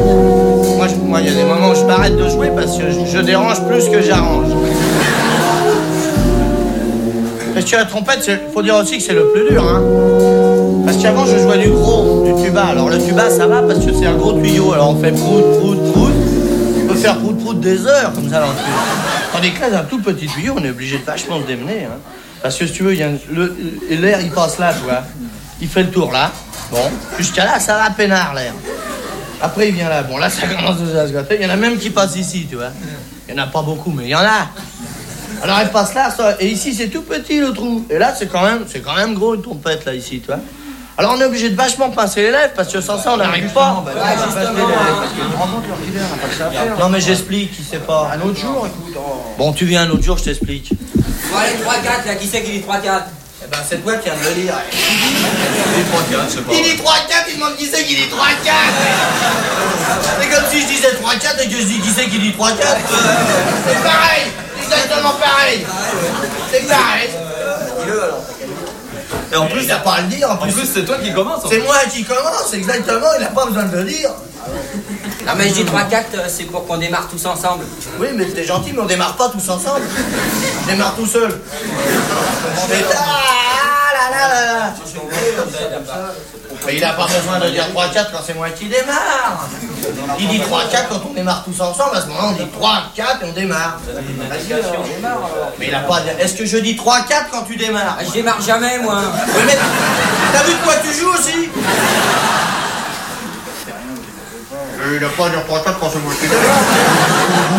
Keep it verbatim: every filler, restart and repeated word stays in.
Moi, je- moi, il y a des moments où je m'arrête de jouer parce que je, je dérange plus que j'arrange. Parce que la trompette, il faut dire aussi que c'est le plus dur, hein. Parce qu'avant, je jouais du gros, du tuba. Alors le tuba, ça va parce que c'est un gros tuyau. Alors on fait prout, prout, prout. On peut faire prout, prout des heures, comme ça, dans le tuyau. Tandis que là, c'est un tout petit tuyau, on est obligé de vachement se démener, hein. Parce que si tu veux, il y a le- l'air, il passe là, tu vois. Il fait le tour là. Bon, jusqu'à là, ça va peinard, l'air. Après, il vient là. Bon, là, ça commence déjà à se gâter. Il y en a même qui passent ici, tu vois. Il n'y en a pas beaucoup, mais il y en a. Alors, elle passe là, ça, et ici, c'est tout petit, le trou. Et là, c'est quand même, c'est quand même gros, une trompette, là, ici, tu vois. Alors, on est obligé de vachement pincer les lèvres, parce que sans ça, on n'arrive pas. Bah, ouais, justement, parce que tu rencontres leur killer, on n'a pas que ça à faire. Non, mais j'explique, il sait pas. Un autre jour, écoute. Oh. Bon, tu viens un autre jour, je t'explique. Bon, allez, trois quatre, là, qui c'est qui dit trois quatre? Eh ben, c'est toi qui viens de le lire. Il dit trois quatre, je sais pas. Il dit trois quatre, il demande qui c'est qui dit trois quatre. C'est comme si je disais trois quatre et que je dis qui c'est qui dit trois quatre. C'est pareil, exactement pareil. C'est pareil. Dis-le alors. Et en plus, il n'a pas à le dire. En En plus, plus, c'est toi qui commence. c'est moi qui commence, exactement, il n'a pas besoin de le dire. Non, mais je dis trois quatre, euh, c'est pour qu'on démarre tous ensemble. Oui, mais t'es gentil, mais on démarre pas tous ensemble. On démarre tout seul. On fait ah là là là là. Mais il n'a pas besoin de dire trois quatre quand c'est moi qui démarre. Il dit trois quatre quand on démarre tous ensemble, à ce moment on dit trois quatre et on démarre. Vas-y, alors, démarre alors. Mais il a pas à dire. Est-ce que je dis trois quatre quand tu démarres? Ah, je démarre jamais, moi. Oui, mais t'as vu de quoi tu joues aussi? Il n'a pas à dire trois quatre quand c'est moi qui démarre.